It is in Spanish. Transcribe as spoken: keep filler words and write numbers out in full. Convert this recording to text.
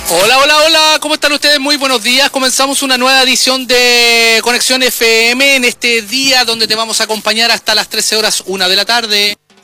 Hola, hola, hola, ¿cómo están ustedes? Muy buenos días. Comenzamos una nueva edición de Conexión F M en este día donde te vamos a acompañar hasta las trece horas, una de la tarde.